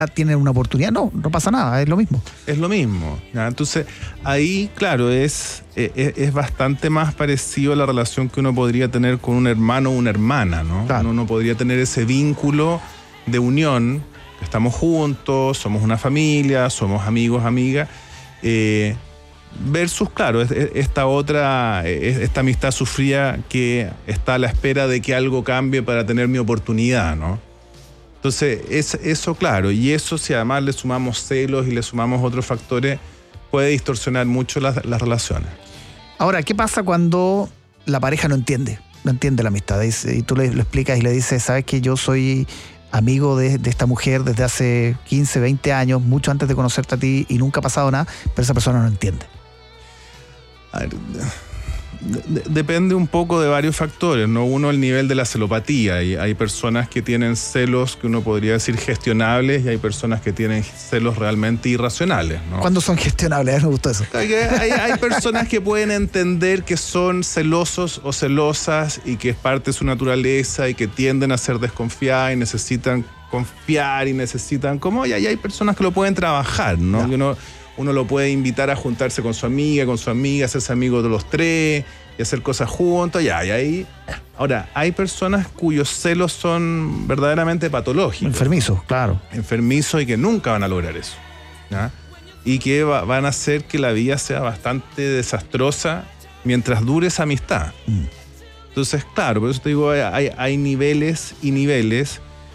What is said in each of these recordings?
tienen una oportunidad. No pasa nada, es lo mismo. Es lo mismo, ¿ya? Entonces, ahí, claro, es bastante más parecido a la relación que uno podría tener con un hermano o una hermana, ¿no? Claro. Uno podría tener ese vínculo de unión, estamos juntos, somos una familia, somos amigos, amigas, versus, claro, esta amistad sufrida que está a la espera de que algo cambie para tener mi oportunidad, ¿no? Entonces, eso, claro, y eso, si además le sumamos celos y le sumamos otros factores, puede distorsionar mucho las relaciones. Ahora, ¿qué pasa cuando la pareja no entiende la amistad? Y tú lo explicas y le dices, sabes que yo soy amigo de esta mujer desde hace 15, 20 años, mucho antes de conocerte a ti, y nunca ha pasado nada, pero esa persona no entiende. A ver, depende un poco de varios factores, ¿no? Uno, el nivel de la celopatía. Y hay personas que tienen celos que uno podría decir gestionables y hay personas que tienen celos realmente irracionales, ¿no? ¿Cuándo son gestionables? A mí me gustó eso. Hay personas que pueden entender que son celosos o celosas y que es parte de su naturaleza y que tienden a ser desconfiadas y necesitan confiar y necesitan y hay personas que lo pueden trabajar, ¿no? Y uno lo puede invitar a juntarse con su amiga, hacerse amigo de los tres y hacer cosas juntos, y ahí. Ahora, hay personas cuyos celos son verdaderamente patológicos. Enfermizos, claro. Enfermizos y que nunca van a lograr eso, ¿ya? Y que van a hacer que la vida sea bastante desastrosa mientras dure esa amistad. Entonces, claro, por eso te digo, hay niveles y niveles.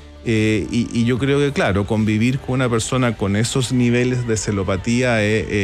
Y yo creo que, claro, convivir con una persona con esos niveles de celopatía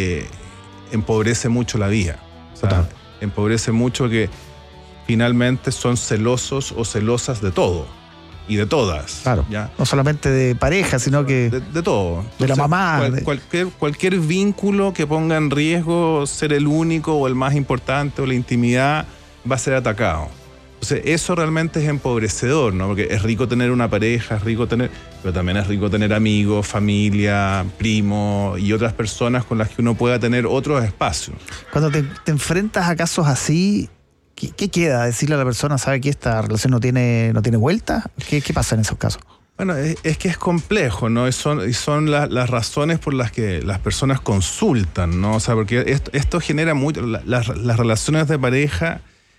empobrece mucho la vida. O sea, empobrece mucho que finalmente son celosos o celosas de todo y de todas. Claro, ¿ya? No solamente de pareja, sino que de todo. Entonces, de la mamá. Cualquier vínculo que ponga en riesgo ser el único o el más importante o la intimidad va a ser atacado. Entonces, eso realmente es empobrecedor, ¿no? Porque es rico tener una pareja, pero también es rico tener amigos, familia, primos y otras personas con las que uno pueda tener otros espacios. Cuando te enfrentas a casos así, ¿qué queda? Decirle a la persona, ¿sabe que esta relación no tiene vuelta? ¿Qué pasa en esos casos? Bueno, es que es complejo, ¿no? Y son las razones por las que las personas consultan, ¿no? O sea, porque esto genera mucho. Las relaciones de pareja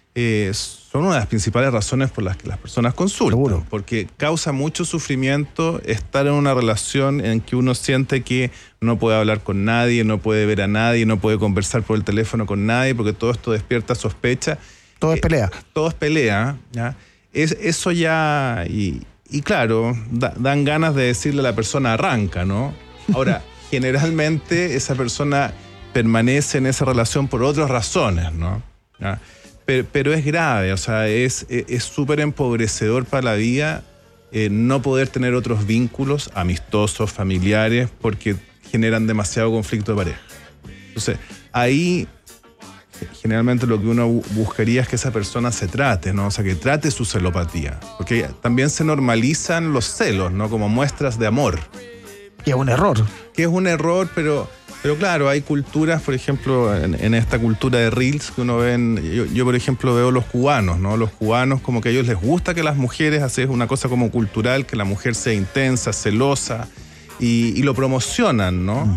son una de las principales razones por las que las personas consultan. Seguro. Porque causa mucho sufrimiento estar en una relación en que uno siente que no puede hablar con nadie, no puede ver a nadie, no puede conversar por el teléfono con nadie, porque todo esto despierta sospecha. Todo es pelea. Todo es pelea, ¿ya? Eso ya... Y claro, dan ganas de decirle a la persona arranca, ¿no? Ahora, generalmente esa persona permanece en esa relación por otras razones, ¿no? ¿Ya? Pero es grave, o sea, es súper empobrecedor para la vida no poder tener otros vínculos amistosos, familiares, porque generan demasiado conflicto de pareja. Entonces, ahí generalmente lo que uno buscaría es que esa persona se trate, ¿no? O sea, que trate su celopatía. Porque también se normalizan los celos, ¿no? Como muestras de amor. Que es un error. Que es un error, pero claro, hay culturas, por ejemplo, en esta cultura de Reels que uno ve, yo por ejemplo veo los cubanos, ¿no? Los cubanos como que a ellos les gusta que las mujeres, así es una cosa como cultural, que la mujer sea intensa, celosa, y lo promocionan, ¿no?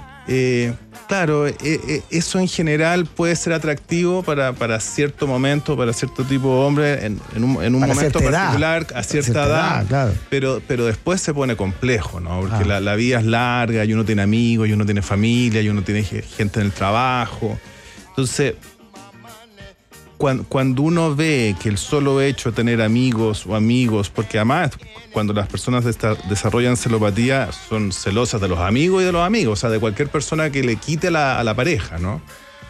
Claro, eso en general puede ser atractivo para cierto momento, para cierto tipo de hombre, en un momento particular, a cierta edad, claro. pero después se pone complejo, ¿no? Porque la vida es larga y uno tiene amigos, y uno tiene familia, y uno tiene gente en el trabajo. Entonces, cuando uno ve que el solo hecho de tener amigos, porque además cuando las personas desarrollan celopatía son celosas de los amigos y de los amigos, o sea, de cualquier persona que le quite a la pareja, ¿no?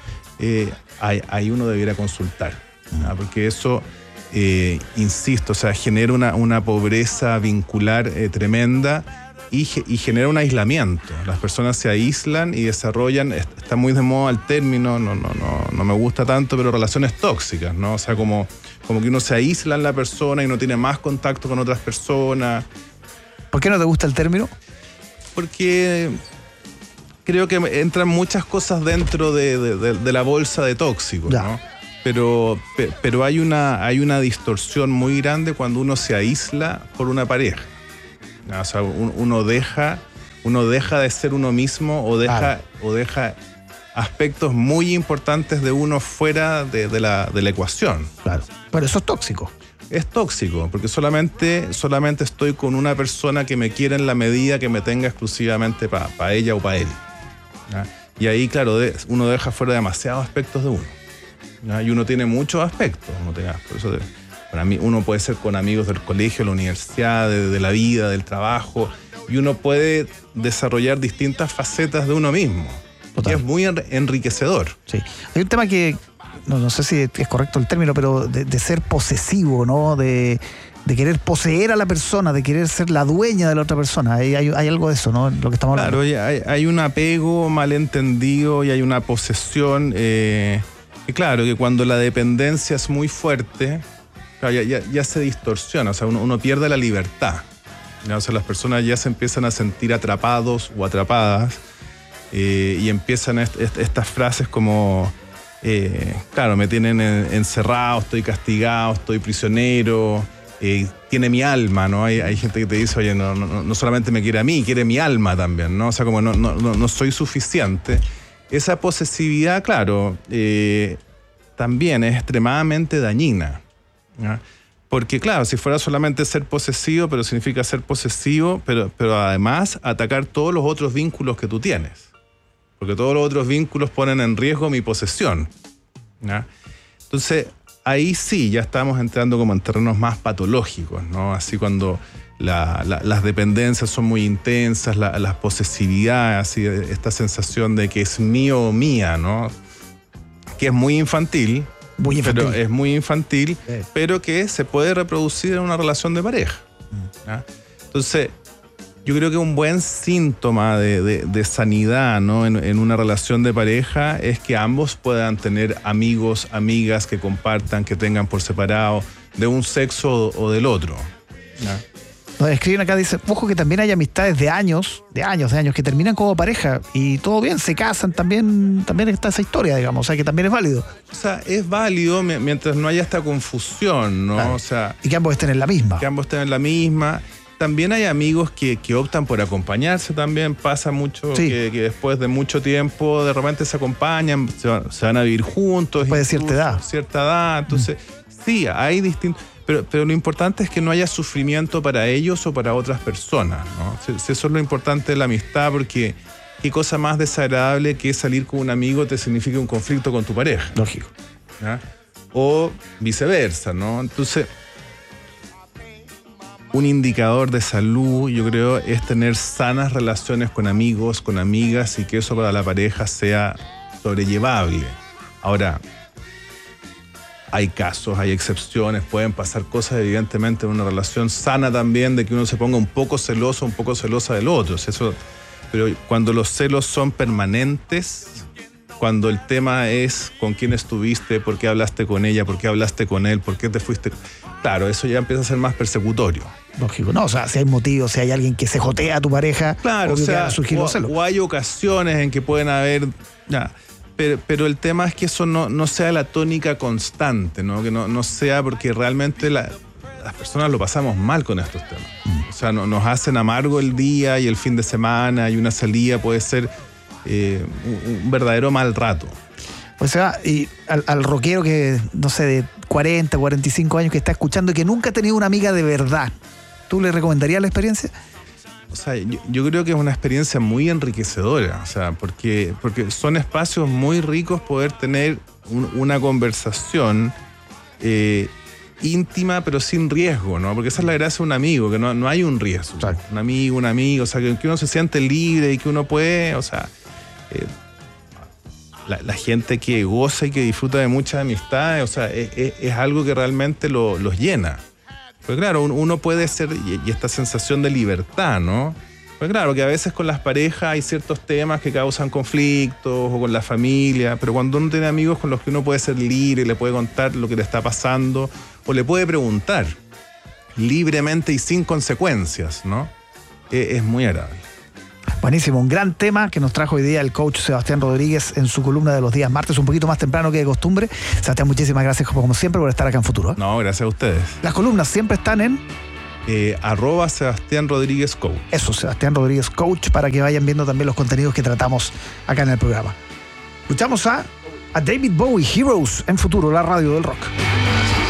Ahí uno debiera consultar, ¿no? Porque eso, insisto, o sea, genera una pobreza vincular tremenda y genera un aislamiento. Las personas se aíslan y desarrollan, está muy de moda el término, no me gusta tanto, pero relaciones tóxicas, ¿no? O sea, como que uno se aísla en la persona y no tiene más contacto con otras personas. ¿Por qué no te gusta el término? Porque creo que entran muchas cosas dentro de la bolsa de tóxicos, ¿no? Pero hay una distorsión muy grande cuando uno se aísla por una pareja. O sea, uno deja uno deja de ser uno mismo o deja aspectos muy importantes de uno fuera de la ecuación. Claro. Pero eso es tóxico. Es tóxico, porque solamente estoy con una persona que me quiere en la medida que me tenga exclusivamente para ella o para él, ¿ya? Y ahí, claro, uno deja fuera demasiados aspectos de uno, ¿ya? Y uno tiene muchos aspectos. Por eso para mí uno puede ser con amigos del colegio, la universidad, de la vida, del trabajo, y uno puede desarrollar distintas facetas de uno mismo. Total. Y es muy enriquecedor. Sí. Hay un tema que, no sé si es correcto el término, pero de ser posesivo, ¿no? De querer poseer a la persona, de querer ser la dueña de la otra persona. Hay algo de eso, ¿no? Lo que estamos hablando. Claro, hay un apego malentendido y hay una posesión. Y claro, que cuando la dependencia es muy fuerte, claro, ya se distorsiona, o sea, uno pierde la libertad, ¿no? O sea, las personas ya se empiezan a sentir atrapados o atrapadas, y empiezan estas frases como, claro, me tienen encerrado, estoy castigado, estoy prisionero, tiene mi alma, ¿no? Hay gente que te dice, oye, no solamente me quiere a mí, quiere mi alma también, ¿no? O sea, como no soy suficiente. Esa posesividad, claro, también es extremadamente dañina, ¿ya? Porque, claro, si fuera solamente ser posesivo, pero significa ser posesivo, pero además atacar todos los otros vínculos que tú tienes. Porque todos los otros vínculos ponen en riesgo mi posesión, ¿ya? Entonces, ahí sí ya estamos entrando como en terrenos más patológicos, ¿no? Así cuando las dependencias son muy intensas, la posesividad, así, esta sensación de que es mío o mía, ¿no? Que es muy infantil. Muy infantil. Pero es muy infantil, sí. Pero que se puede reproducir en una relación de pareja, ¿ya? Entonces, yo creo que un buen síntoma de sanidad, ¿no? en una relación de pareja es que ambos puedan tener amigos, amigas que compartan, que tengan por separado, de un sexo o del otro, ¿ya? Nos escriben acá, dice, ojo que también hay amistades de años, que terminan como pareja y todo bien, se casan, también está esa historia, digamos, o sea que también es válido. O sea, es válido mientras no haya esta confusión, ¿no? Claro. O sea, y que ambos estén en la misma. También hay amigos que optan por acompañarse también. Pasa mucho, sí, que después de mucho tiempo de repente se acompañan, se van a vivir juntos. Después de cierta edad. Entonces, sí, hay distintos. Pero lo importante es que no haya sufrimiento para ellos o para otras personas, ¿no? Eso es lo importante de la amistad, porque qué cosa más desagradable que salir con un amigo te signifique un conflicto con tu pareja. Lógico. ¿Ya? O viceversa, ¿no? Entonces, un indicador de salud, yo creo, es tener sanas relaciones con amigos, con amigas, y que eso para la pareja sea sobrellevable. Ahora, hay casos, hay excepciones, pueden pasar cosas evidentemente en una relación sana también, de que uno se ponga un poco celoso, un poco celosa del otro. Pero cuando los celos son permanentes, cuando el tema es con quién estuviste, por qué hablaste con ella, por qué hablaste con él, por qué te fuiste, claro, eso ya empieza a ser más persecutorio. Lógico, no, o sea, si hay motivos, si hay alguien que se jotea a tu pareja, claro, o sea, o hay ocasiones en que pueden haber, ya, pero el tema es que eso no sea la tónica constante, ¿no? Que no sea, porque realmente las personas lo pasamos mal con estos temas. O sea, nos hacen amargo el día y el fin de semana, y una salida puede ser un verdadero mal rato. O sea, y al rockero que, no sé, de 40, 45 años que está escuchando y que nunca ha tenido una amiga de verdad, ¿tú le recomendarías la experiencia? O sea, yo creo que es una experiencia muy enriquecedora, o sea, porque son espacios muy ricos poder tener una conversación íntima, pero sin riesgo, ¿no? Porque esa es la gracia de un amigo, que no hay un riesgo. Exacto. Un amigo, o sea, que uno se siente libre y que uno puede, o sea, la gente que goza y que disfruta de muchas amistades, o sea, es algo que realmente los llena. Pues claro, uno puede ser, y esta sensación de libertad, ¿no? Pues claro, que a veces con las parejas hay ciertos temas que causan conflictos, o con la familia, pero cuando uno tiene amigos con los que uno puede ser libre, le puede contar lo que le está pasando, o le puede preguntar libremente y sin consecuencias, ¿no? Es muy agradable. Buenísimo, un gran tema que nos trajo hoy día el coach Sebastián Rodríguez en su columna de los días martes, un poquito más temprano que de costumbre. Sebastián, muchísimas gracias como siempre por estar acá en Futuro, ¿eh? No, gracias a ustedes. Las columnas siempre están en Sebastián Rodríguez Coach. Eso, Sebastián Rodríguez Coach, para que vayan viendo también los contenidos que tratamos acá en el programa. Escuchamos a David Bowie, Heroes, en Futuro, la radio del rock.